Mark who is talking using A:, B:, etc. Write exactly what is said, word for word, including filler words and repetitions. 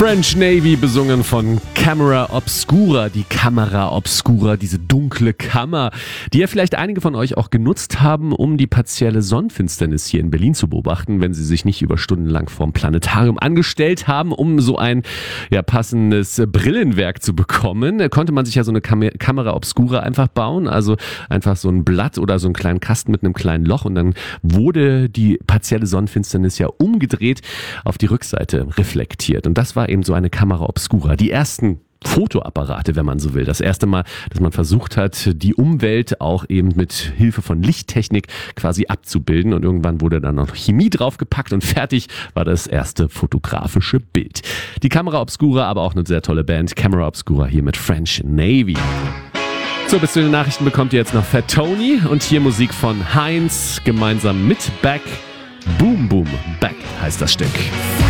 A: French Navy, besungen von Camera Obscura, die Kamera Obscura, diese dunkle Kammer, die ja vielleicht einige von euch auch genutzt haben, um die partielle Sonnenfinsternis hier in Berlin zu beobachten, wenn sie sich nicht über stundenlang vorm Planetarium angestellt haben, um so ein ja, passendes Brillenwerk zu bekommen. Da konnte man sich ja so eine Kam- Kamera Obscura einfach bauen, also einfach so ein Blatt oder so einen kleinen Kasten mit einem kleinen Loch, und dann wurde die partielle Sonnenfinsternis ja umgedreht auf die Rückseite reflektiert, und das war eben so eine Kamera Obscura. Die ersten Fotoapparate, wenn man so will. Das erste Mal, dass man versucht hat, die Umwelt auch eben mit Hilfe von Lichttechnik quasi abzubilden, und irgendwann wurde dann noch Chemie draufgepackt und fertig war das erste fotografische Bild. Die Kamera Obscura, aber auch eine sehr tolle Band, Camera Obscura hier mit French Navy. So, bis zu den Nachrichten bekommt ihr jetzt noch Fat Tony und hier Musik von Heinz gemeinsam mit Beck. Boom Boom Back heißt das Stück.